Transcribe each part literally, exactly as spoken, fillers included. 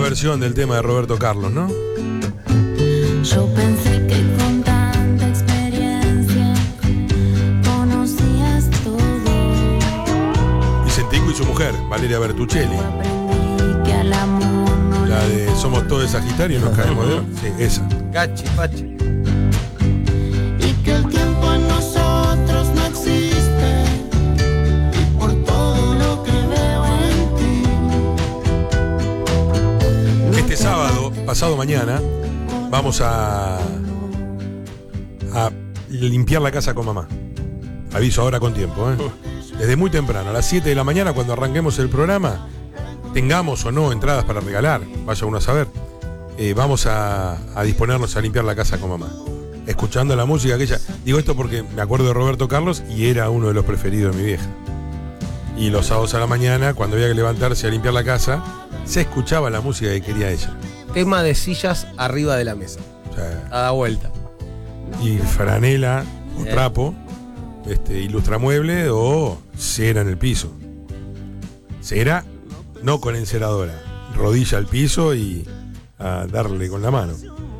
versión del tema de Roberto Carlos, ¿no? Yo pensé que con tanta experiencia conocías todo. Vicentico y su mujer, Valeria Bertuccelli. Aprendí que al amor no La de Somos todos Sagitarios y nos caemos de... Sí, esa. Gachi, pachi. y que el tiempo en nosotros no existe. Y por todo lo que veo en ti. Este sábado, pasado mañana, vamos a, a limpiar la casa con mamá. Aviso ahora con tiempo, ¿eh? Desde muy temprano, a las siete de la mañana, cuando arranquemos el programa, tengamos o no entradas para regalar, vaya uno a saber, eh, vamos a, a disponernos a limpiar la casa con mamá. Escuchando la música que ella... Digo esto porque me acuerdo de Roberto Carlos y era uno de los preferidos de mi vieja. Y los sábados a la mañana, cuando había que levantarse a limpiar la casa, se escuchaba la música que quería ella. Tema de sillas arriba de la mesa. O sea, A la vuelta. y franela o Bien. trapo, este, ilustramueble o cera en el piso. Cera, no con enceradora, rodilla al piso y a darle con la mano.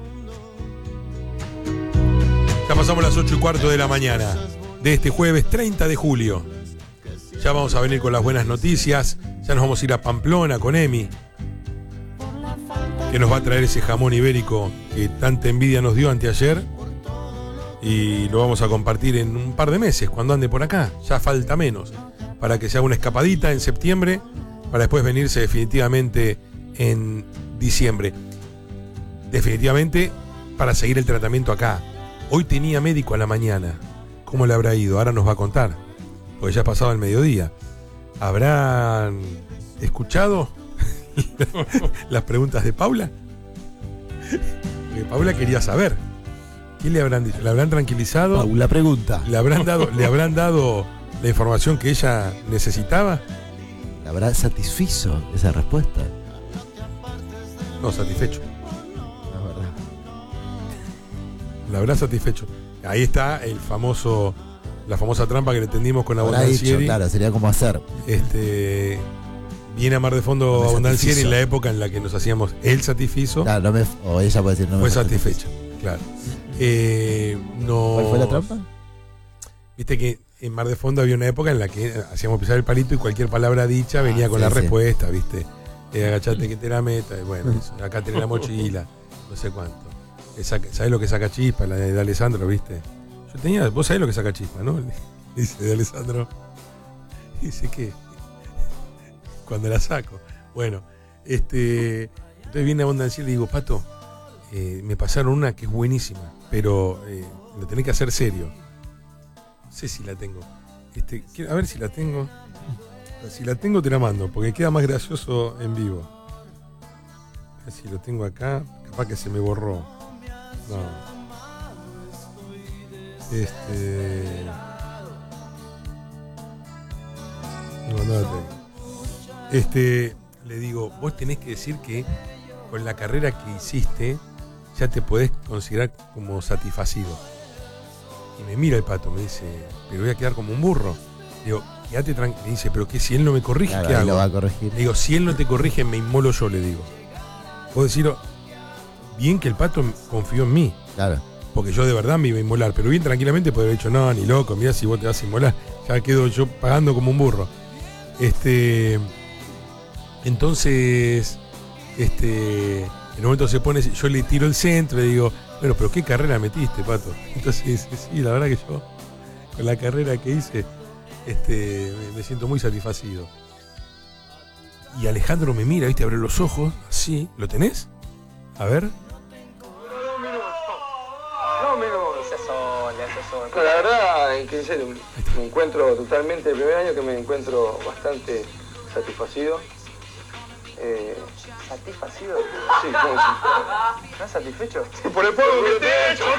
Ya pasamos las ocho y cuarto de la mañana de este jueves treinta de julio. Ya vamos a venir con las buenas noticias. Ya nos vamos a ir a Pamplona con Emi, que nos va a traer ese jamón ibérico que tanta envidia nos dio anteayer. Y lo vamos a compartir en un par de meses, cuando ande por acá. Ya falta menos, para que se haga una escapadita en septiembre, para después venirse definitivamente en diciembre. Definitivamente para seguir el tratamiento acá. Hoy tenía médico a la mañana. ¿Cómo le habrá ido? Ahora nos va a contar, porque ya ha pasado el mediodía. ¿Habrán escuchado las preguntas de Paula? Porque Paula quería saber. ¿Qué le habrán dicho? ¿Le habrán tranquilizado? Paula pregunta. ¿Le habrán dado, ¿Le habrán dado la información que ella necesitaba? ¿La habrá satisfizo esa respuesta? No, satisfecho. La verdad. La habrá satisfecho. Ahí está el famoso, la famosa trampa que le tendimos con Habrá dicho, Abondancieri. claro, sería como hacer. Este, viene a Mar de Fondo Me Abondancieri satisfizo. en la época en la que nos hacíamos el satisfizo. Claro, no me, o ella puede decir no me Fue satisfizo. satisfecha, claro. Eh, no, ¿Cuál fue la trampa? Viste que en Mar de Fondo había una época en la que hacíamos pisar el palito y cualquier palabra dicha venía Ah, con sí, la sí. respuesta, ¿viste? Eh, agachate que te la meta, y bueno, eso, acá tenés la mochila, no sé cuánto. Esa- ¿Sabés lo que saca chispa? La de, de Alessandro, ¿viste? Yo tenía, vos sabés lo que saca chispa, ¿no? Dice de Alessandro. Dice que cuando la saco. Bueno, este, entonces viene Abondancia y le digo, Pato, eh, me pasaron una que es buenísima, pero eh, lo tenés que hacer serio. No sé si la tengo. Este, quiero- a ver si la tengo. Si la tengo te la mando, porque queda más gracioso en vivo. A ver si lo tengo acá. Capaz que se me borró. No. Este. No, no la tengo. Este. Le digo, vos tenés que decir que con la carrera que hiciste ya te podés considerar como satisfacido. Y me mira el Pato, me dice, pero voy a quedar como un burro. Digo, quédate tranquilo. Me dice, pero que si él no me corrige, Claro, ¿qué ahí hago? lo va a corregir. Le digo, si él no te corrige, me inmolo yo, le digo. Puedo decirlo, bien que el Pato confió en mí, Claro. porque yo de verdad me iba a inmolar, pero bien tranquilamente podría haber dicho, no, ni loco, mira si vos te vas a inmolar, ya quedo yo pagando como un burro. Este, entonces, este, en un momento se pone, yo le tiro el centro, le digo, bueno, pero ¿qué carrera metiste, Pato? Entonces dice, sí, la verdad que yo, con la carrera que hice, este, me, me siento muy satisfacido. Y Alejandro me mira, viste, abre los ojos, así, ¿lo tenés? A ver. No, menos. No, la verdad, en que en serio, me encuentro totalmente, el primer año que me encuentro bastante satisfacido. Eh, ¿Satisfacido? Sí, ¿cómo sí? ¿Estás satisfecho? Por el polvo que te he hecho,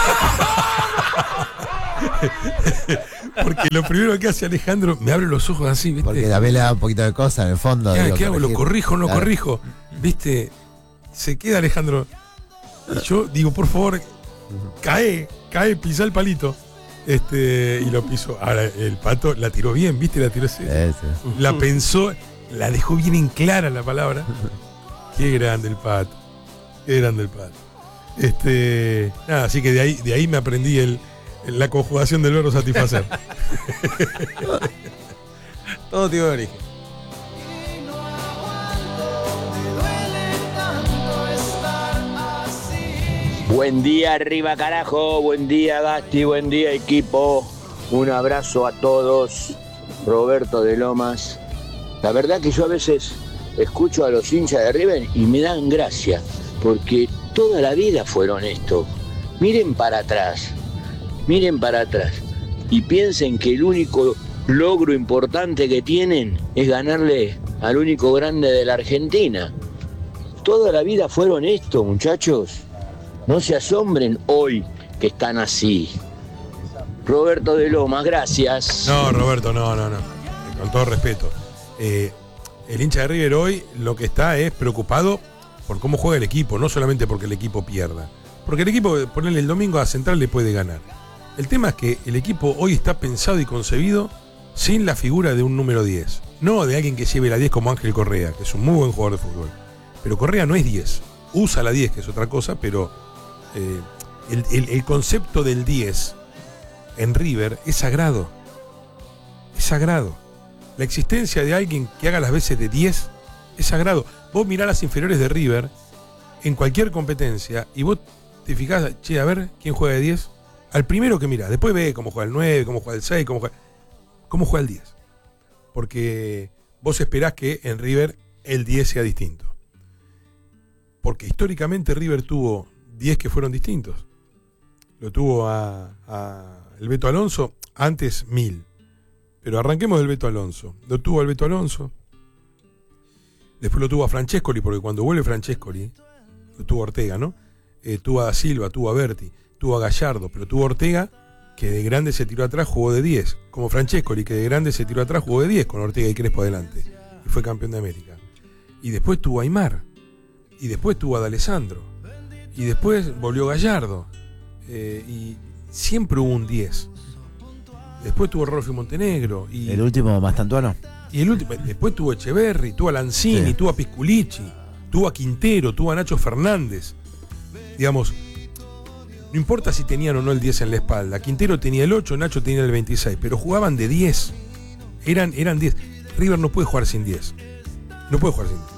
Porque lo primero que hace Alejandro, me abre los ojos así, ¿viste? Porque también le da un poquito de cosa en el fondo. ¿Qué, digo, qué hago? ¿Lo corregir. corrijo o no Claro. corrijo? ¿Viste? Se queda Alejandro. Y yo digo, por favor, cae, cae, pisa el palito. Este, y lo piso. Ahora, el Pato la tiró bien, ¿viste? La tiró así. Sí, sí. La pensó, la dejó bien en clara la palabra. Qué grande el Pato. Qué grande el Pato. Este, nada, así que de ahí, de ahí me aprendí el, la conjugación del verbo satisfacer. Todo tiene origen. Buen día arriba carajo, buen día Gasti, buen día equipo, un abrazo a todos, Roberto de Lomas. La verdad que yo a veces escucho a los hinchas de River y me dan gracia, porque toda la vida fueron esto. Miren para atrás, miren para atrás y piensen que el único logro importante que tienen es ganarle al único grande de la Argentina. Toda la vida fueron esto, muchachos. No se asombren hoy que están así. Roberto de Lomas, gracias. No, Roberto, no, no, no. Con todo respeto. Eh, el hincha de River hoy lo que está es preocupado por cómo juega el equipo, no solamente porque el equipo pierda. Porque el equipo, ponerle el domingo a Central, le puede ganar. El tema es que el equipo hoy está pensado y concebido sin la figura de un número diez. No de alguien que lleve la diez como Ángel Correa, que es un muy buen jugador de fútbol. Pero Correa no es diez. Usa la diez, que es otra cosa, pero eh, el, el, el concepto del diez en River es sagrado. Es sagrado. La existencia de alguien que haga las veces de diez es sagrado. Vos mirás las inferiores de River en cualquier competencia y vos te fijás, che, a ver quién juega de diez. Al primero que mirás, después ve cómo juega el nueve, cómo juega el seis, cómo juega, cómo juega el diez. Porque vos esperás que en River el diez sea distinto. Porque históricamente River tuvo diez que fueron distintos. Lo tuvo a, a el Beto Alonso, antes mil. Pero arranquemos del Beto Alonso. Lo tuvo al Beto Alonso. Después lo tuvo a Francescoli, porque cuando vuelve Francescoli, lo tuvo a Ortega, ¿no? Eh, tuvo a Silva, tuvo a Berti, tuvo a Gallardo, pero tuvo a Ortega, que de grande se tiró atrás, jugó de diez. Como Francescoli, que de grande se tiró atrás, jugó de diez, con Ortega y Crespo adelante. Y fue campeón de América. Y después tuvo a Aimar. Y después tuvo a D'Alessandro. Y después volvió Gallardo. Eh, y siempre hubo un diez. Después tuvo Rolfi Montenegro. Y, el último Mastantuano. Y el último, después tuvo Echeverri, tuvo a Lanzini, sí. Tuvo a Pisculici, tuvo a Quintero, tuvo a Nacho Fernández. Digamos, no importa si tenían o no el diez en la espalda. Quintero tenía el ocho, Nacho tenía el veintiséis, pero jugaban de diez. Eran, eran diez. River no puede jugar sin diez. No puede jugar sin diez.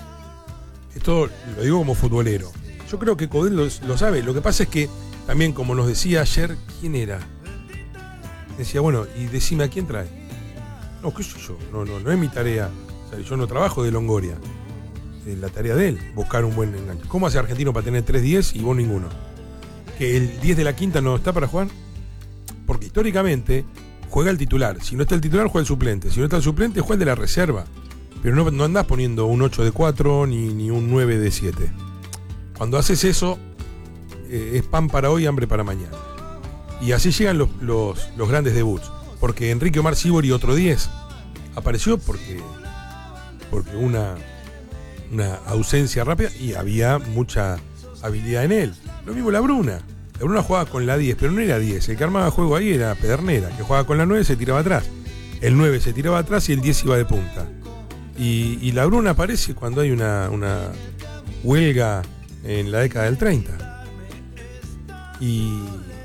Esto lo digo como futbolero. Yo creo que Coudet lo, lo sabe. Lo que pasa es que también, como nos decía ayer, ¿quién era? Decía, bueno, y decime a quién trae. No, qué sé yo, no, no, no es mi tarea. O sea, yo no trabajo de Longoria. Es la tarea de él, buscar un buen enganche. ¿Cómo hace Argentino para tener tres diez y vos ninguno? ¿Que el diez de la quinta no está para jugar? Porque históricamente juega el titular. Si no está el titular, juega el suplente. Si no está el suplente, juega el de la reserva. Pero no, no andás poniendo un ocho de cuatro ni, ni un nueve de siete. Cuando haces eso, eh, es pan para hoy, hambre para mañana. Y así llegan los, los, los grandes debuts. Porque Enrique Omar Sibori, otro diez, apareció porque, porque una, una ausencia rápida y había mucha habilidad en él. Lo mismo la Bruna. La Bruna jugaba con la diez, pero no era diez. El que armaba juego ahí era Pedernera, que jugaba con la nueve, se tiraba atrás. El nueve se tiraba atrás y el diez iba de punta. Y, y la Bruna aparece cuando hay una, una huelga en la década del treinta. Y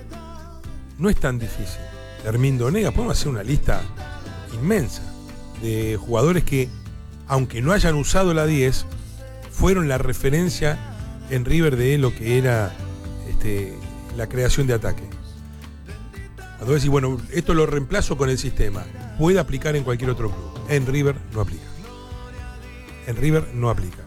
no es tan difícil. Hermindo Onega, podemos hacer una lista inmensa de jugadores que, aunque no hayan usado la diez, fueron la referencia en River de lo que era este, la creación de ataque. Cuando decís, bueno, esto lo reemplazo con el sistema, puede aplicar en cualquier otro club. En River no aplica. En River no aplica.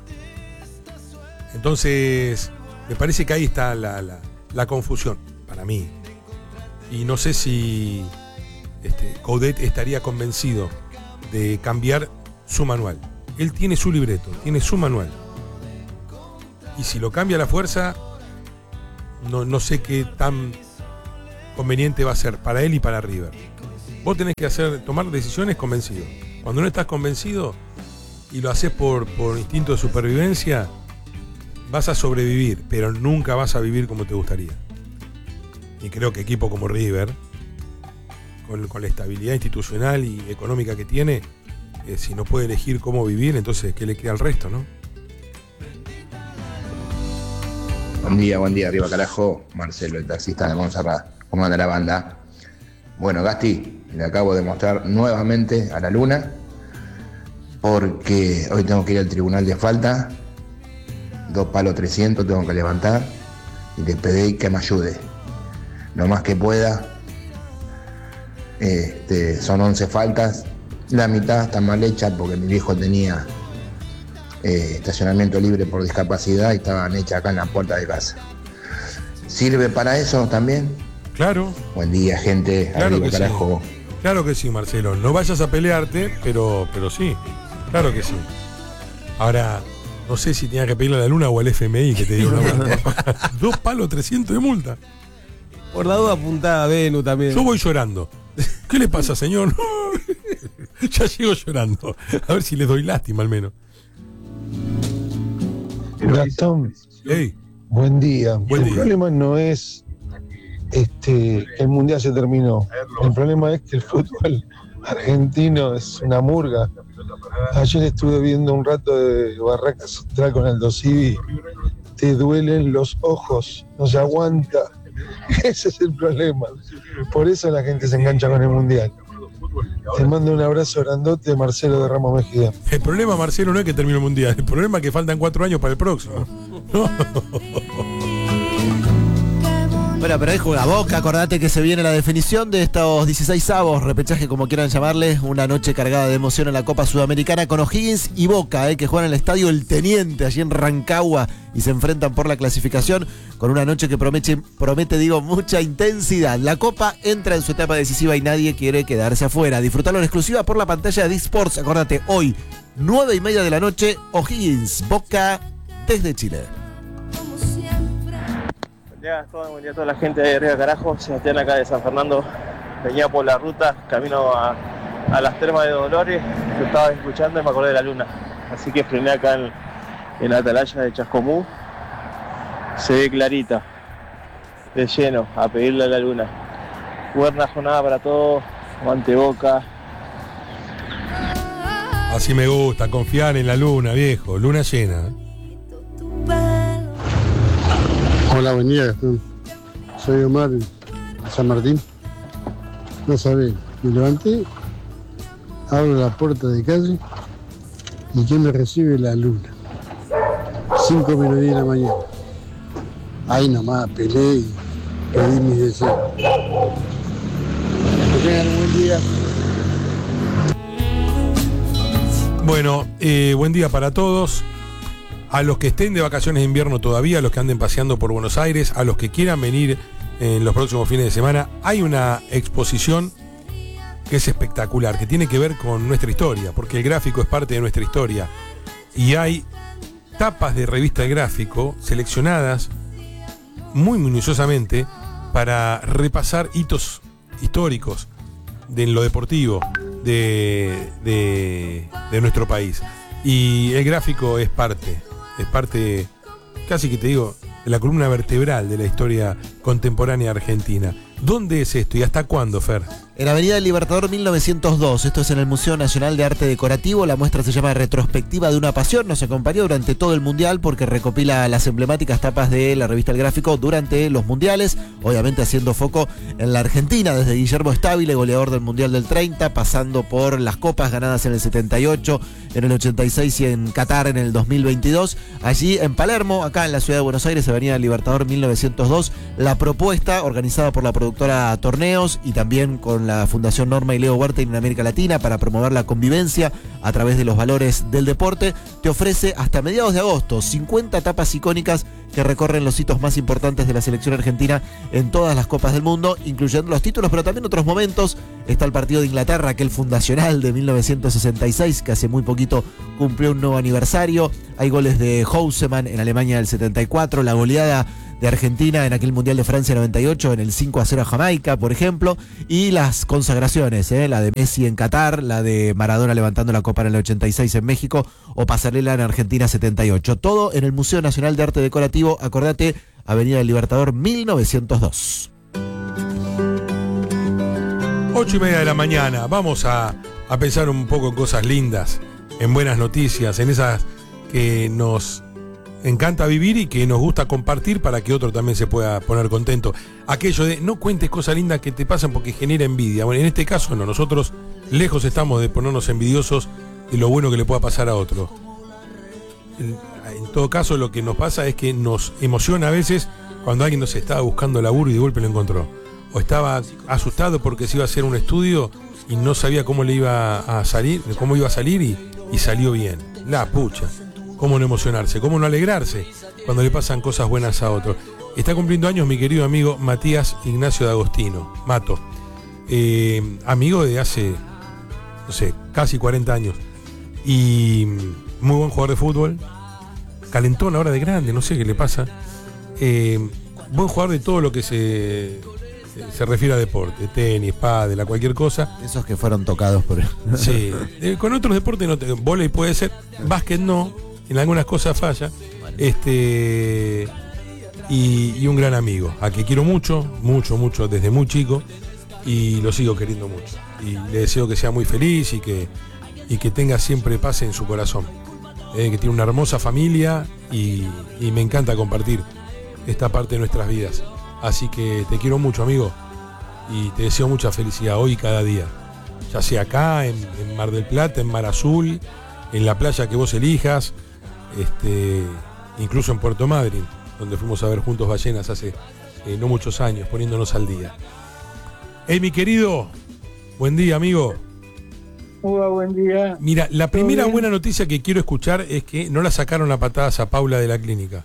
Entonces, me parece que ahí está la, la, la confusión, para mí. Y no sé si este, Coudet estaría convencido de cambiar su manual. Él tiene su libreto, tiene su manual. Y si lo cambia a la fuerza, no, no sé qué tan conveniente va a ser para él y para River. Vos tenés que hacer, tomar decisiones convencido. Cuando no estás convencido y lo haces por, por instinto de supervivencia, vas a sobrevivir, pero nunca vas a vivir como te gustaría. Y creo que equipo como River, con, con la estabilidad institucional y económica que tiene, eh, si no puede elegir cómo vivir, entonces ¿qué le queda al resto, no? Buen día, buen día, arriba carajo. Marcelo, el taxista de Montserrat. ¿Cómo anda la banda? Bueno, Gasti, le acabo de mostrar nuevamente a la luna, porque hoy tengo que ir al tribunal de falta. Dos palos trescientos tengo que levantar y le pedí que me ayude lo más que pueda. Este, son once faltas, la mitad está mal hecha porque mi viejo tenía eh, estacionamiento libre por discapacidad y estaban hechas acá en la puerta de casa. ¿Sirve para eso también? Claro. Buen día, gente. Claro Arriba, que carajo. sí. Claro que sí, Marcelo. No vayas a pelearte, pero, pero sí. Claro que sí. Ahora, no sé si tenía que pedirle a la luna o al F M I que te diga una multa. Dos palos trescientos de multa. Por la duda apuntada a Venu también. Yo voy llorando. ¿Qué le pasa, señor? Ya llego llorando. A ver si les doy lástima al menos. Gastón, hey. buen día. Buen el día. problema no es este que el mundial se terminó. El problema es que el fútbol argentino es una murga. Ayer estuve viendo un rato de Barracas Central con Aldo Civi. Te duelen los ojos, no se aguanta. Ese es el problema. Por eso la gente se engancha con el mundial. Te mando un abrazo grandote, Marcelo de Ramos Mejía. El problema, Marcelo, no es que termine el mundial. El problema es que faltan cuatro años para el próximo. No. Bueno, pero ahí juega Boca, acordate que se viene la definición de estos dieciséis avos, repechaje como quieran llamarle, una noche cargada de emoción en la Copa Sudamericana con O'Higgins y Boca, eh, que juegan en el Estadio El Teniente, allí en Rancagua, y se enfrentan por la clasificación con una noche que promete, promete digo, mucha intensidad. La Copa entra en su etapa decisiva y nadie quiere quedarse afuera. Disfrutalo en exclusiva por la pantalla de D-Sports, acordate, hoy, nueve y media de la noche, O'Higgins, Boca, desde Chile. Buen día, Gastón, buen día a toda la gente de Arriba Carajo. Sebastián acá de San Fernando. Venía por la ruta, camino a, a las termas de Dolores. Lo estaba escuchando y me acordé de la luna. Así que frené acá en, en la atalaya de Chascomú. Se ve clarita, de lleno, a pedirle a la luna. Buena jornada para todos, aguante Boca. Así me gusta, confiar en la luna, viejo. Luna llena. Hola, buen día, Gastón. Soy Omar de San Martín. No sabés, me levanté, abro la puerta de calle y ¿quién me recibe? La luna. Cinco menos diez de la mañana. Ahí nomás peleé y pedí mis deseos. Que tengan un buen día. Bueno, eh, buen día para todos. A los que estén de vacaciones de invierno todavía, a los que anden paseando por Buenos Aires, a los que quieran venir en los próximos fines de semana, hay una exposición que es espectacular, que tiene que ver con nuestra historia, porque el gráfico es parte de nuestra historia. Y hay tapas de revista de gráfico seleccionadas muy minuciosamente para repasar hitos históricos de lo deportivo de, de, de nuestro país. Y el gráfico es parte, es parte, casi que te digo, de la columna vertebral de la historia contemporánea argentina. ¿Dónde es esto y hasta cuándo, Fer? En Avenida del Libertador mil novecientos dos, esto es en el Museo Nacional de Arte Decorativo. La muestra se llama Retrospectiva de una Pasión. Nos acompañó durante todo el Mundial porque recopila las emblemáticas tapas de la revista El Gráfico durante los Mundiales, obviamente haciendo foco en la Argentina, desde Guillermo Stabile, goleador del Mundial del treinta, pasando por las copas ganadas en el setenta y ocho, en el ochenta y seis y en Qatar en el dos mil veintidós. Allí en Palermo, acá en la ciudad de Buenos Aires, Avenida del Libertador mil novecientos dos, la propuesta organizada por la productora Torneos y también con la Fundación Norma y Leo Huerta en América Latina para promover la convivencia a través de los valores del deporte, te ofrece hasta mediados de agosto cincuenta tapas icónicas que recorren los hitos más importantes de la selección argentina en todas las copas del mundo, incluyendo los títulos, pero también otros momentos. Está el partido de Inglaterra, aquel fundacional de mil novecientos sesenta y seis, que hace muy poquito cumplió un nuevo aniversario. Hay goles de Houseman en Alemania del setenta y cuatro, la goleada de Argentina en aquel Mundial de Francia noventa y ocho, en el cinco a cero a Jamaica, por ejemplo, y las consagraciones, ¿eh? La de Messi en Qatar, la de Maradona levantando la copa en el ochenta y seis en México, o Pasarela en Argentina setenta y ocho. Todo en el Museo Nacional de Arte Decorativo, acordate, Avenida del Libertador mil novecientos dos. Ocho y media de la mañana, vamos a, a pensar un poco en cosas lindas, en buenas noticias, en esas que nos encanta vivir y que nos gusta compartir para que otro también se pueda poner contento. Aquello de no cuentes cosas lindas que te pasan porque genera envidia. Bueno, en este caso no, nosotros lejos estamos de ponernos envidiosos de lo bueno que le pueda pasar a otro. En, en todo caso, lo que nos pasa es que nos emociona a veces cuando alguien nos estaba buscando laburo y de golpe lo encontró. O estaba asustado porque se iba a hacer un estudio y no sabía cómo le iba a salir, cómo iba a salir y, y salió bien. La pucha. Cómo no emocionarse, cómo no alegrarse cuando le pasan cosas buenas a otro. Está cumpliendo años mi querido amigo Matías Ignacio de Agostino, Mato. Eh, amigo de hace, no sé, casi cuarenta años. Y muy buen jugador de fútbol. Calentón ahora de grande, no sé qué le pasa. Eh, buen jugador de todo lo que se, se refiere a deporte, tenis, pádel, a cualquier cosa. Esos que fueron tocados por él. Sí, eh, con otros deportes no te, vóley puede ser, básquet no, en algunas cosas falla. Este y, y un gran amigo, a que quiero mucho, mucho, mucho desde muy chico y lo sigo queriendo mucho. Y le deseo que sea muy feliz y que, y que tenga siempre paz en su corazón. Eh, que tiene una hermosa familia y, y me encanta compartir esta parte de nuestras vidas. Así que te quiero mucho, amigo, y te deseo mucha felicidad hoy y cada día. Ya sea acá, en, en Mar del Plata, en Mar Azul, en la playa que vos elijas, este, incluso en Puerto Madryn, donde fuimos a ver juntos ballenas hace eh, no muchos años, poniéndonos al día. Hey, mi querido, buen día, amigo. Hola, buen día. Mira, la primera buena noticia que quiero escuchar es que no la sacaron a patadas a Paula de la clínica.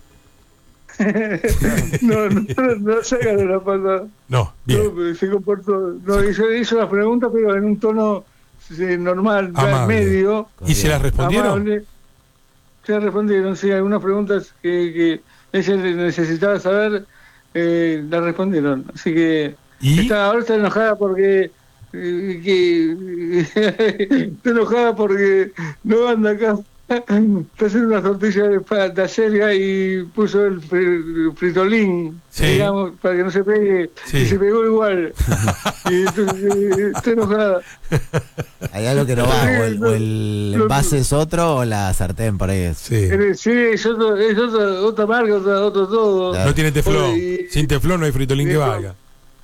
no, no, no sacaron la patada. No, bien. No, se comportó, no, hizo, hizo las preguntas, pero en un tono sí, normal, amable. Medio. ¿Y se las respondieron? Amable. Se las respondieron, sí, algunas preguntas que, que ella necesitaba saber, eh, las respondieron. Así que ¿Y? Está, ahora está enojada porque... que está enojada porque no anda acá, está haciendo una tortilla de, de acelga y puso el, fri, el fritolín, sí. digamos, para que no se pegue, sí. Y se pegó igual. Y entonces, está enojada. Hay algo que no va, o el, o el envase es otro o la sartén por ahí es. Sí, sí es, otro, es otra, otra marca, otra, otro todo. Claro. No tiene teflón, y, sin teflón no hay fritolín que valga.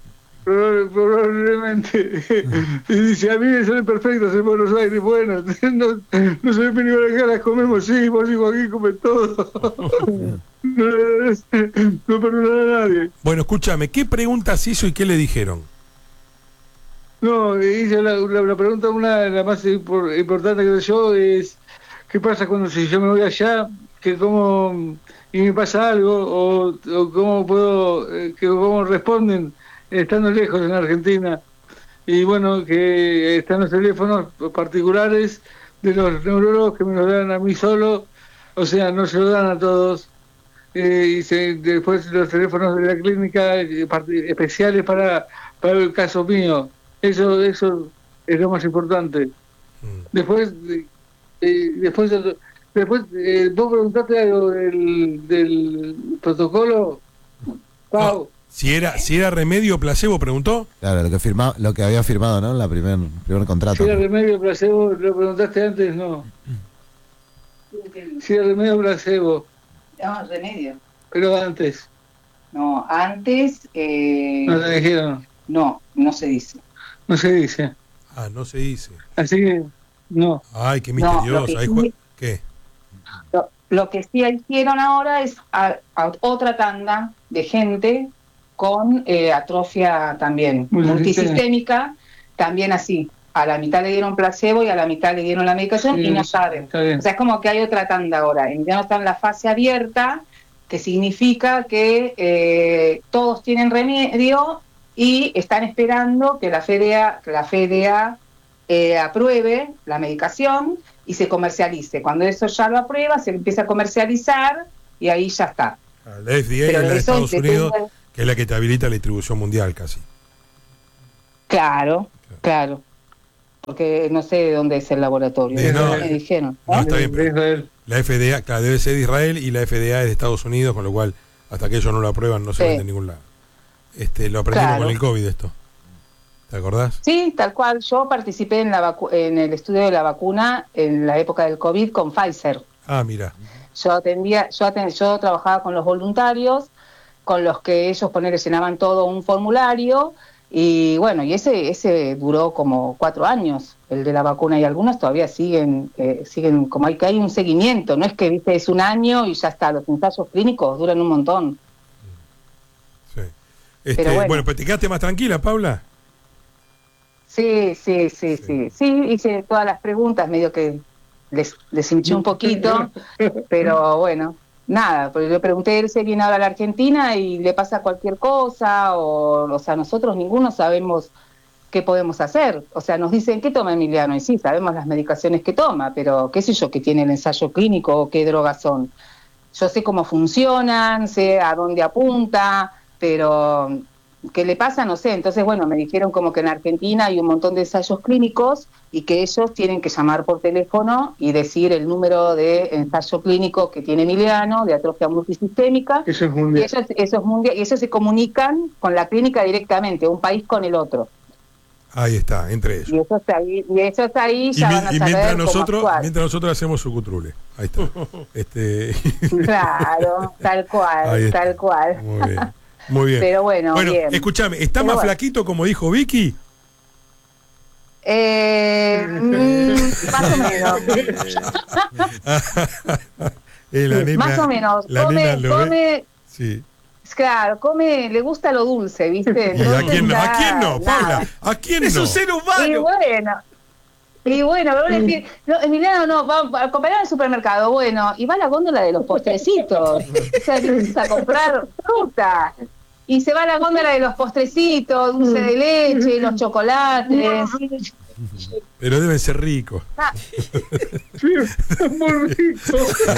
Probablemente. Y dice, a mí me salen perfectos en Buenos Aires. Bueno, no, no se me venimos acá, las comemos, sí, vos y Joaquín comen todo. No, no perdona a nadie. Bueno, escúchame, ¿qué preguntas hizo y qué le dijeron? No, hice la, la, la pregunta, una de las más importante que yo es, ¿qué pasa cuando si yo me voy allá? Que cómo, y me pasa algo, o, o cómo puedo, que cómo responden estando lejos en Argentina. Y bueno, que están los teléfonos particulares de los neurólogos que me los dan a mí solo, o sea, no se lo dan a todos. Eh, y se, después los teléfonos de la clínica eh, especiales para, para el caso mío. Eso eso es lo más importante. Mm. Después, eh, después, después eh, vos preguntaste algo del, del protocolo, Pau. Oh. Si era, si era remedio o placebo, preguntó. Claro, lo que firma, lo que había firmado, ¿no? La primer, primer contrato. Si era remedio o placebo, lo preguntaste antes, no. Si era remedio o placebo. No, remedio. Pero antes. No, antes. Eh, no te dijeron. No, no se dice. No se dice. Ah, no se dice. Así que, no. Ay, qué misterioso. No, Ahí sí, ¿Qué? Lo, lo que sí hicieron ahora es a, a otra tanda de gente con eh, atrofia también Muy multisistémica, también así. A la mitad le dieron placebo y a la mitad le dieron la medicación sí, y no saben. O sea, es como que hay otra tanda ahora. Ya no está en la fase abierta, que significa que eh, todos tienen remedio y están esperando que la F D A, que la F D A eh, apruebe la medicación y se comercialice. Cuando eso ya lo aprueba, se empieza a comercializar y ahí ya está. La F D A es la de Estados Unidos, que es la que te habilita la distribución mundial casi. Claro, claro. Porque no sé de dónde es el laboratorio. De, no, me dijeron. No, ¿no? Está bien, pero la F D A, claro, debe ser de Israel y la F D A es de Estados Unidos, con lo cual hasta que ellos no lo aprueban no se sí. vende en ningún lado. Este, lo aprendimos claro. con el COVID esto. ¿Te acordás? Sí, tal cual. Yo participé en, la vacu- en el estudio de la vacuna en la época del COVID con Pfizer. Ah, mira. yo atendía, yo atend, yo trabajaba con los voluntarios, con los que ellos poner llenaban todo un formulario, y bueno, y ese ese duró como cuatro años, el de la vacuna, y algunos todavía siguen, eh, siguen como hay que hay un seguimiento, no es que viste es un año y ya está, los ensayos clínicos duran un montón. Sí. Este, Pero bueno. bueno, pues te quedaste más tranquila, Paula. Sí, sí, sí, sí, sí, hice todas las preguntas, medio que les, les hinché un poquito, pero bueno, nada, porque le pregunté a él si viene ahora a la Argentina y le pasa cualquier cosa, o, o sea, nosotros ninguno sabemos qué podemos hacer, o sea, nos dicen qué toma Emiliano, y sí, sabemos las medicaciones que toma, pero qué sé yo, que tiene el ensayo clínico o qué drogas son. Yo sé cómo funcionan, sé a dónde apunta, pero qué le pasa, no sé. Entonces, bueno, me dijeron como que en Argentina hay un montón de ensayos clínicos y que ellos tienen que llamar por teléfono y decir el número de ensayo clínico que tiene Emiliano, de atrofia multisistémica. Eso es mundial. Y ellos, eso es mundial, y ellos se comunican con la clínica directamente, un país con el otro. Ahí está, entre ellos. Y ellos ahí, y ellos ahí ya y, van a y saber mientras cómo nosotros actuar. mientras nosotros hacemos su cutrule. Ahí está. este Claro, tal cual, Ahí está. tal cual. Muy bien. Muy bien. Pero bueno, bueno, bien. escúchame, ¿está Pero más bueno. flaquito como dijo Vicky? Eh, mm, más o menos. Eh, la nena, Más o menos. la Come, nena lo ve. come, Sí. claro, come, le gusta lo dulce, ¿viste? ¿Y a Entonces quién no? ¿A ya, quién no, nada. Paula? ¿A quién Es no? un ser Y humano. bueno, y bueno, me van a decir, no, Emiliano, no, va a comprar en el supermercado, bueno, y va a la góndola de los postrecitos, o sea, empieza a comprar fruta, y se va a la góndola de los postrecitos, dulce de leche, los chocolates. Pero deben ser ricos. Ah, Sí, es muy rico.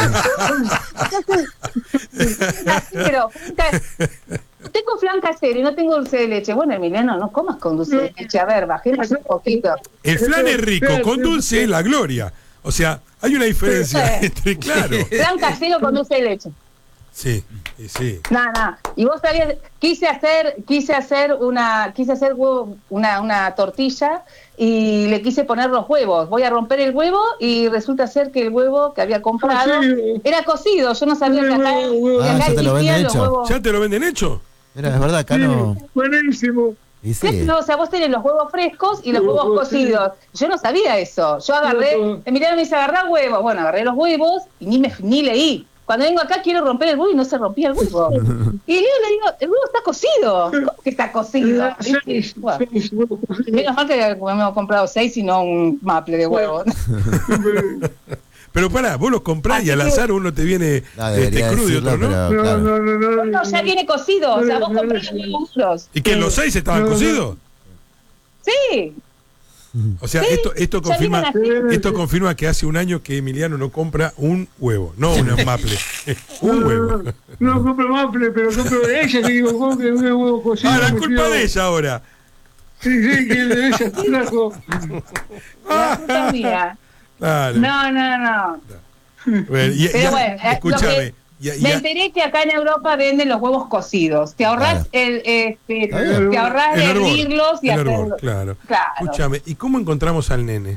pero flan- tengo flan casero y no tengo dulce de leche. Bueno, Emiliano, no comas con dulce de leche. A ver, bajemos un poquito. El flan es rico, con dulce es la gloria. O sea, hay una diferencia Sí. entre, claro. Flan casero con dulce de leche. Sí, y sí. Nada, nada. Y vos sabías, quise hacer, quise hacer una, quise hacer huevo, una, una tortilla y le quise poner los huevos. Voy a romper el huevo y resulta ser que el huevo que había comprado Cocido. era cocido. Yo no sabía que acá, que Ah, acá ya te lo existían venden los hecho. huevos. ¿Ya te lo venden hecho? Mira, es verdad, acá no. Buenísimo. Y sí. No, o sea, vos tenés los huevos frescos y los huevos Huevos cocidos. Yo no sabía eso. Yo agarré, Emiliano me dice, agarrá huevos. Bueno, agarré los huevos y ni me ni leí. Cuando vengo acá quiero romper el huevo y no se rompía el huevo. Y yo le digo, el huevo está cocido. ¿Cómo que está cocido? Seis, Bueno, seis huevos cocidos. menos mal que hemos comprado seis y no un maple de huevos. Pero pará, vos los comprás y al azar uno te viene No, este, debería crudo y decirlo, otro no. pero No, claro. no, no, no. No, ya viene cocido. O sea, vos comprás los huevos duros. ¿Y que los seis estaban No, no. cocidos? Sí. O sea, Sí, esto esto ya confirma vienen así. esto confirma que hace un año que Emiliano no compra un huevo, no un maple, un huevo. No compro maple, pero compro de ella, que digo, ¿cómo que un huevo cocido? Ah, la metido? culpa de ella ahora. Sí, sí, que de ella trajo. La puta mía. Claro. No, no, no. Bueno, y- Pero y- bueno, eh, escúchame. lo que- y- y- Me enteré que acá en Europa venden los huevos cocidos. Te ahorrás Claro. el, este, Está bien. te ahorrás el de hervor, hervirlos y el hervor, hacerlos. claro. Claro. Escúchame, ¿y cómo encontramos al nene?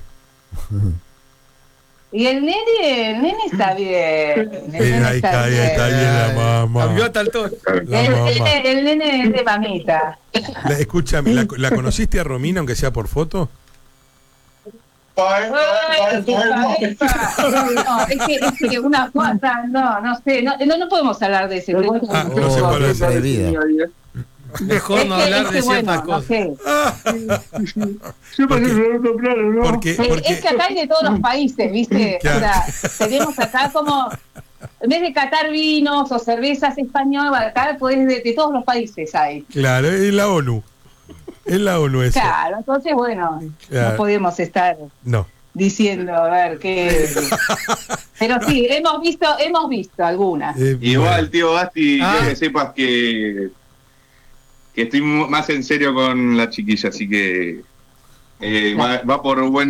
Y el nene, el nene está bien. El nene Eh, ahí está está, ahí bien. está bien la mamá. Cambió hasta el tono. La El, mamá. nene, el nene es de mamita. La- escúchame, ¿la, la conociste a Romina, aunque sea por foto? Ay, epa, epa. No, es que, es que una cosa, no, no sé, no, no, no podemos hablar de ese tema. Ah, no se Oh, puede qué hacer. prohibida. Mejor no Es que- hablar es de que, ciertas bueno, no cosas. sé. Yo Porque- pasé por otro plano, ¿no? Porque, Es- porque Es que acá hay de todos los países, ¿viste? Claro. O sea, tenemos acá como, en vez de catar vinos o cervezas españolas, acá podés de, de todos los países hay. claro, es la ONU. Es la ONU eso. Claro, entonces, bueno, Claro. no podemos estar No. diciendo, a ver, qué... Pero sí, hemos visto, hemos visto algunas. Eh, Igual, bueno. tío Basti, Ah. quiero que sepas que, que estoy mu- más en serio con la chiquilla, así que eh, va, va por buen